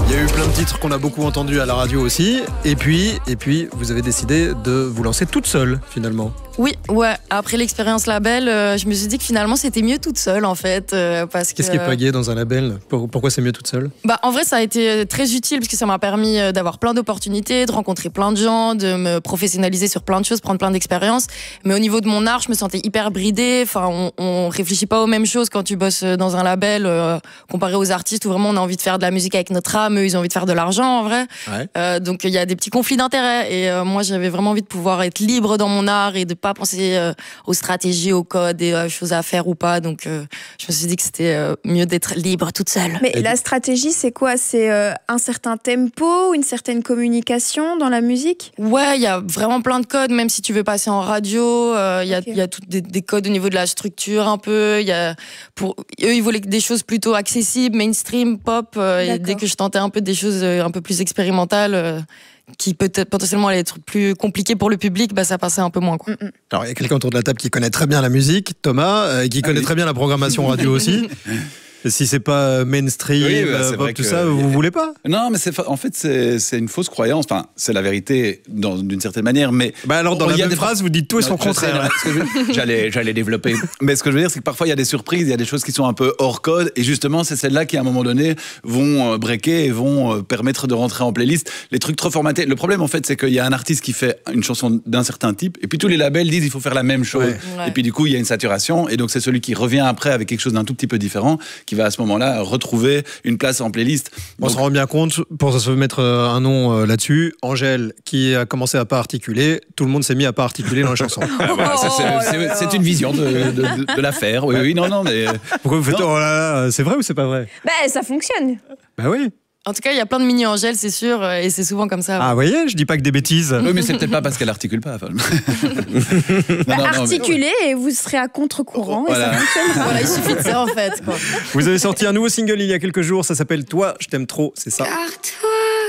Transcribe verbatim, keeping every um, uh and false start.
Il y a eu plein de titres qu'on a beaucoup entendus à la radio aussi. Et puis, et puis, vous avez décidé de vous lancer toute seule, finalement. Oui, ouais. Après l'expérience label, euh, je me suis dit que finalement c'était mieux toute seule en fait, euh, parce que. Qu'est-ce qui est payé dans un label ? Pourquoi c'est mieux toute seule ? Bah en vrai ça a été très utile parce que ça m'a permis d'avoir plein d'opportunités, de rencontrer plein de gens, de me professionnaliser sur plein de choses, prendre plein d'expériences. Mais au niveau de mon art, je me sentais hyper bridée. Enfin, on, on réfléchit pas aux mêmes choses quand tu bosses dans un label euh, comparé aux artistes où vraiment on a envie de faire de la musique avec notre âme, eux ils ont envie de faire de l'argent en vrai. Ouais. Euh, donc il y a des petits conflits d'intérêts et euh, moi j'avais vraiment envie de pouvoir être libre dans mon art et de pas penser euh, aux stratégies, aux codes et aux choses à faire ou pas. Donc euh, je me suis dit que c'était euh, mieux d'être libre toute seule. Mais et la stratégie, c'est quoi ? C'est euh, un certain tempo, une certaine communication dans la musique ? Ouais, il y a vraiment plein de codes, même si tu veux passer en radio. Il euh, y a, okay. y a tout des, des codes au niveau de la structure un peu. Y a pour, eux, ils voulaient des choses plutôt accessibles, mainstream, pop. Euh, et dès que je tentais un peu des choses un peu plus expérimentales, euh, qui peut-être potentiellement allaient être plus compliquées pour le public, bah ça passait un peu moins, quoi. Mm-mm. Alors il y a quelqu'un autour de la table qui connaît très bien la musique, Thomas, euh, qui ah, connaît oui. très bien la programmation radio aussi. Si c'est pas mainstream, oui, bah, pop, tout ça, vous a... voulez pas ? Non, mais c'est, en fait, c'est, c'est une fausse croyance. Enfin, c'est la vérité dans, d'une certaine manière, mais... Bah alors, dans la même phrase, fois... vous dites tout et son contraire. Sais, je... j'allais, j'allais développer. Mais ce que je veux dire, c'est que parfois, il y a des surprises, il y a des choses qui sont un peu hors code, et justement, c'est celles-là qui, à un moment donné, vont breaker et vont permettre de rentrer en playlist. Les trucs trop formatés. Le problème, en fait, c'est qu'il y a un artiste qui fait une chanson d'un certain type, et puis tous les labels disent il faut faire la même chose. Ouais. Ouais. Et puis, du coup, il y a une saturation, et donc c'est celui qui revient après avec quelque chose d'un tout petit peu différent, qui va à ce moment-là retrouver une place en playlist. On Donc... se rend bien compte, pour se mettre un nom là-dessus, Angèle, qui a commencé à pas articuler, tout le monde s'est mis à pas articuler dans la chanson. Ah, voilà, ça, c'est, c'est, c'est une vision de, de, de, de l'affaire. Oui, oui, non, non, mais... Pourquoi vous faites, non. oh là là, c'est vrai ou c'est pas vrai ? Bah, ça fonctionne. Bah oui. En tout cas, il y a plein de mini-Angèle, c'est sûr, et c'est souvent comme ça. Ah, vous voyez, je dis pas que des bêtises. Oui, mais c'est peut-être pas parce qu'elle articule pas. Enfin... bah, non, non, articulez mais... et vous serez à contre-courant. Oh, voilà. Et ça fonctionne. Voilà, il suffit de ça, en fait. Quoi. Vous avez sorti un nouveau single il y a quelques jours, ça s'appelle Toi, je t'aime trop, c'est ça ? Car toi,